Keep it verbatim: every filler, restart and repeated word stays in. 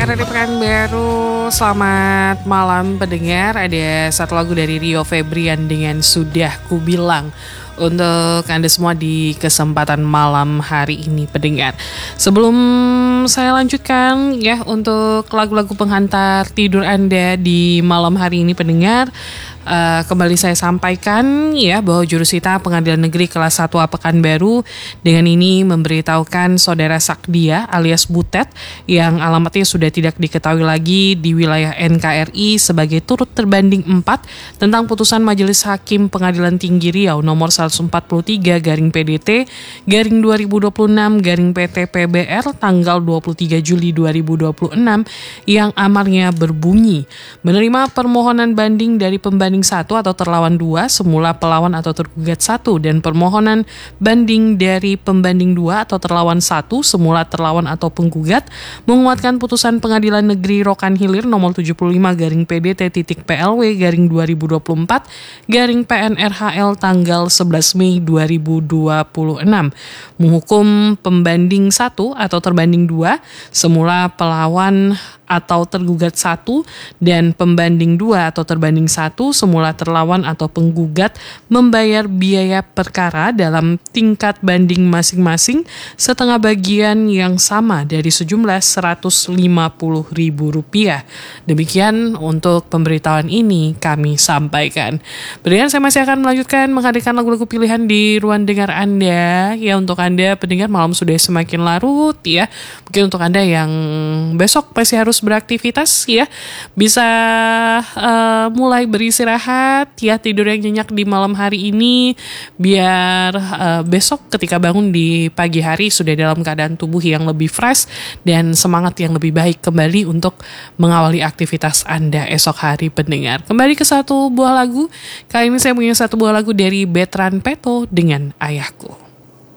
R R D Pekanbaru, selamat malam pendengar. Ada satu lagu dari Rio Febrian dengan Sudah Kubilang untuk Anda semua di kesempatan malam hari ini pendengar. Sebelum saya lanjutkan ya untuk lagu-lagu penghantar tidur Anda di malam hari ini pendengar, Uh, kembali saya sampaikan ya bahwa Jurusita Pengadilan Negeri Kelas satu A Pekanbaru dengan ini memberitahukan saudara Sakdia alias Butet yang alamatnya sudah tidak diketahui lagi di wilayah N K R I sebagai turut terbanding empat tentang putusan Majelis Hakim Pengadilan Tinggi Riau nomor seratus empat puluh tiga garing P D T garing dua ribu dua puluh enam garing P T P B R tanggal dua puluh tiga Juli dua ribu dua puluh enam yang amarnya berbunyi menerima permohonan banding dari pembanding satu atau terlawan dua semula pelawan atau tergugat satu dan permohonan banding dari pembanding dua atau terlawan satu semula terlawan atau penggugat menguatkan putusan Pengadilan Negeri Rokan Hilir nomor tujuh puluh lima garing P D T titik P L W garing dua ribu dua puluh empat garing P N R H L tanggal sebelas Mei dua ribu dua puluh enam menghukum pembanding satu atau terbanding dua semula pelawan atau tergugat satu dan pembanding dua atau terbanding satu semula terlawan atau penggugat membayar biaya perkara dalam tingkat banding masing-masing setengah bagian yang sama dari sejumlah seratus lima puluh ribu rupiah. Demikian untuk pemberitahuan ini kami sampaikan. Berikutnya saya masih akan melanjutkan menghadirkan lagu-lagu pilihan di ruang dengar Anda. Ya, untuk Anda pendengar malam sudah semakin larut ya. Mungkin untuk Anda yang besok masih harus beraktivitas ya, bisa uh, mulai beristirahat ya, tidur yang nyenyak di malam hari ini biar uh, besok ketika bangun di pagi hari sudah dalam keadaan tubuh yang lebih fresh dan semangat yang lebih baik kembali untuk mengawali aktivitas Anda esok hari pendengar. Kembali ke satu buah lagu, kali ini saya punya satu buah lagu dari Betran Peto dengan Ayahku.